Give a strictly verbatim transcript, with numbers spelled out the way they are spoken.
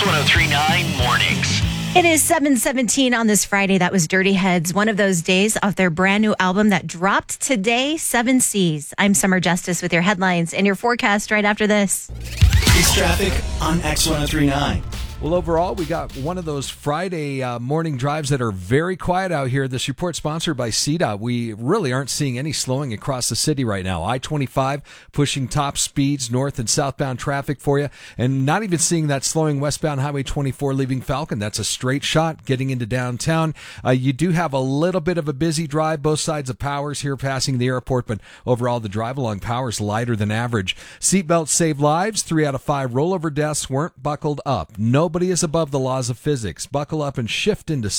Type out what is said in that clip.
X one oh three point nine Mornings. It is seven seventeen on this Friday. That was Dirty Heads, one of those days off their brand new album that dropped today, Seven Seas. I'm Summer Justice with your headlines and your forecast right after this. It's traffic on X one oh three point nine. Well, overall, we got one of those Friday uh, morning drives that are very quiet out here. This report sponsored by C D O T. We really aren't seeing any slowing across the city right now. I twenty-five pushing top speeds, north and southbound traffic for you, and not even seeing that slowing westbound Highway twenty-four leaving Falcon. That's a straight shot getting into downtown. Uh, you do have a little bit of a busy drive, both sides of Powers here passing the airport, but overall the drive along Powers lighter than average. Seatbelts save lives. Three out of five rollover deaths weren't buckled up. No Nobody is above the laws of physics. Buckle up and shift into